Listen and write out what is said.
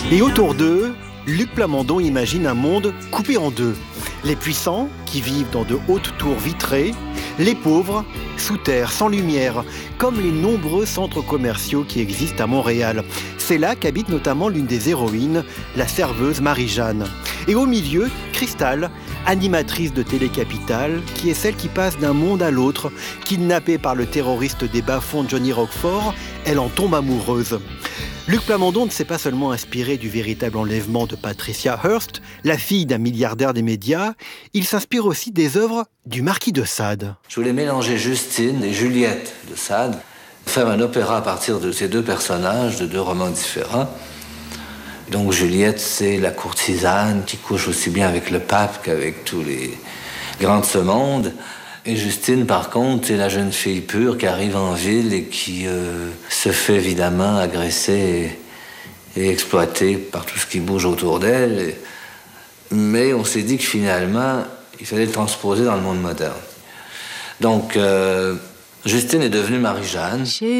Et autour d'eux, Luc Plamondon imagine un monde coupé en deux. Les puissants, qui vivent dans de hautes tours vitrées, les pauvres, sous terre, sans lumière, comme les nombreux centres commerciaux qui existent à Montréal. C'est là qu'habite notamment l'une des héroïnes, la serveuse Marie-Jeanne. Et au milieu, Cristal, animatrice de Télé-Capitale, qui est celle qui passe d'un monde à l'autre. Kidnappée par le terroriste des bas-fonds Johnny Roquefort, elle en tombe amoureuse. Luc Plamondon ne s'est pas seulement inspiré du véritable enlèvement de Patricia Hearst, la fille d'un milliardaire des médias, il s'inspire aussi des œuvres du marquis de Sade. Je voulais mélanger Justine et Juliette de Sade, faire un opéra à partir de ces deux personnages, de deux romans différents. Donc Juliette, c'est la courtisane qui couche aussi bien avec le pape qu'avec tous les grands de ce monde. Et Justine, par contre, c'est la jeune fille pure qui arrive en ville et qui se fait évidemment agresser et exploiter par tout ce qui bouge autour d'elle. Mais on s'est dit que finalement, il fallait le transposer dans le monde moderne. Donc, Justine est devenue Marie-Jeanne.